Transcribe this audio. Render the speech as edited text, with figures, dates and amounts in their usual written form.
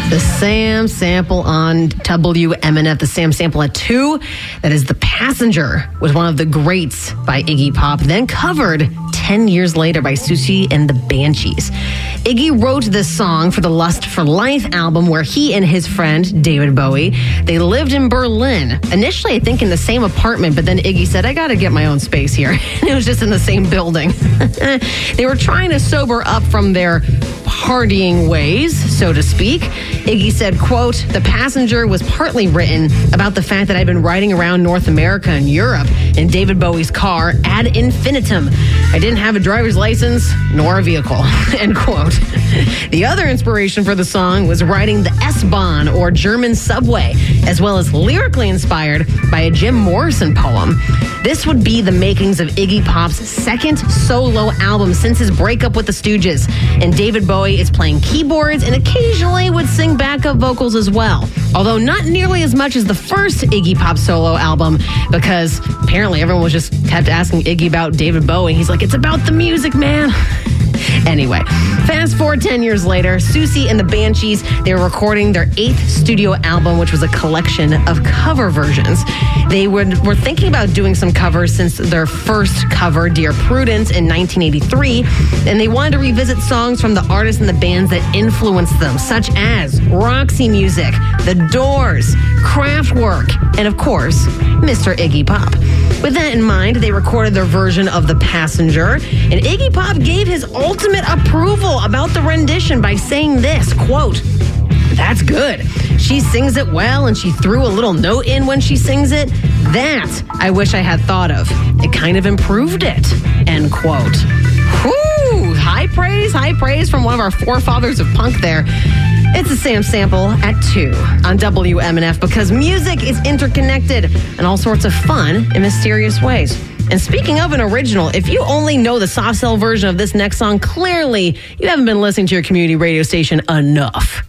The Sam sample on WMNF, the Sam sample at 2. That is The Passenger, was one of the greats by Iggy Pop, then covered 10 years later by Siouxsie and the Banshees. Iggy wrote this song for the Lust for Life album, where he and his friend, David Bowie, they lived in Berlin. Initially, I think in the same apartment, but then Iggy said, I got to get my own space here. And it was just in the same building. They were trying to sober up from their partying ways, so to speak. Iggy said, quote, The Passenger was partly written about the fact that I'd been riding around North America and Europe in David Bowie's car ad infinitum. I didn't have a driver's license nor a vehicle, end quote. The other inspiration for the song was riding the S-Bahn, or German subway, as well as lyrically inspired by a Jim Morrison poem. This would be the makings of Iggy Pop's second solo album since his breakup with the Stooges. And David Bowie is playing keyboards and occasionally would sing backup vocals as well. Although not nearly as much as the first Iggy Pop solo album, because apparently everyone was just kept asking Iggy about David Bowie. He's like, it's about the music, man. Anyway, fast forward 10 years later, Siouxsie and the Banshees, they were recording their 8th studio album, which was a collection of cover versions. They were thinking about doing some covers since their first cover, Dear Prudence, in 1983, and they wanted to revisit songs from the artists and the bands that influenced them, such as Roxy Music, The Doors, Kraftwerk, and of course, Mr. Iggy Pop. With that in mind, they recorded their version of The Passenger, and Iggy Pop gave his ultimate approval about the rendition by saying this, quote, That's good. She sings it well, and she threw a little note in when she sings it. That I wish I had thought of. It kind of improved it, end quote. Whew, high praise from one of our forefathers of punk there. It's a Sam sample at 2 on WMNF, because music is interconnected in all sorts of fun and mysterious ways. And speaking of an original, if you only know the soft cell version of this next song, clearly you haven't been listening to your community radio station enough.